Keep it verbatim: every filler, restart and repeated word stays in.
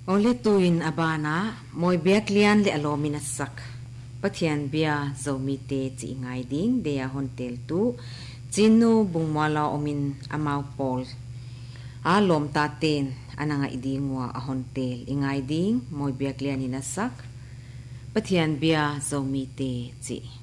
Ole tuin abana moi biak lian le alomina sak pathian bia zomi te chi ngai ding deya hontel tu chinu bungwala omin amau pol a lom ta ten ananga idingwa a hontel ingai ding moi biak lian ina sak pathian bia zomi te chi